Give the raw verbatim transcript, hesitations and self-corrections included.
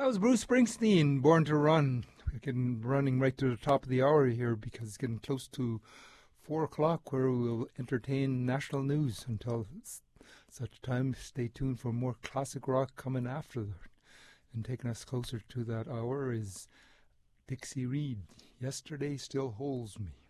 That was Bruce Springsteen, Born to Run. We're getting running right to the top of the hour here because it's getting close to four o'clock where we'll entertain national news until such time. Stay tuned for more classic rock coming after that. And taking us closer to that hour is Dixie Reed, Yesterday Still Holds Me.